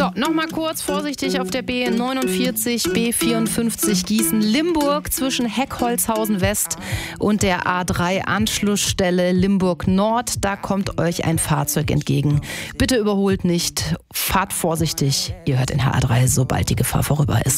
So, nochmal kurz vorsichtig auf der B49, B54 Gießen-Limburg zwischen Heckholzhausen West und der A3 Anschlussstelle Limburg Nord. Da kommt euch ein Fahrzeug entgegen. Bitte überholt nicht, fahrt vorsichtig. Ihr hört in HR3, sobald die Gefahr vorüber ist.